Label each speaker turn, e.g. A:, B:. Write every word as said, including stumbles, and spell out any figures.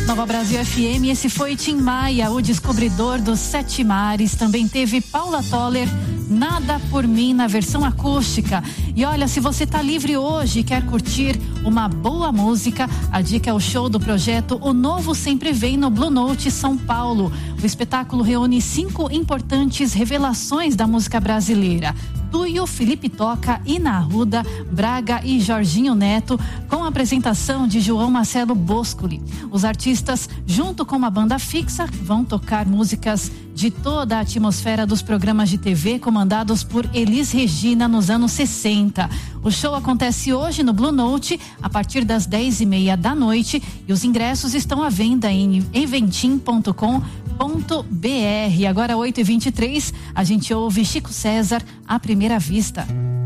A: Nova Brasil F M, esse foi Tim Maia, o descobridor dos sete mares. Também teve Paula Toller, Nada por Mim, na versão acústica. E olha, se você tá livre hoje e quer curtir uma boa música, a dica é o show do projeto O Novo Sempre Vem, no Blue Note, São Paulo. O espetáculo reúne cinco importantes revelações da música brasileira: Tuyo, Felipe Toca, Ina Arruda, Braga e Jorginho Neto, com a apresentação de João Marcelo Boscoli. Os artistas, junto com uma banda fixa, vão tocar músicas de toda a atmosfera dos programas de T V comandados por Elis Regina nos anos sessenta. O show acontece hoje no Blue Note, a partir das dez e meia da noite, e os ingressos estão à venda em eventim ponto com ponto br. Agora oito e vinte e três, a gente ouve Chico César, À Primeira Vista.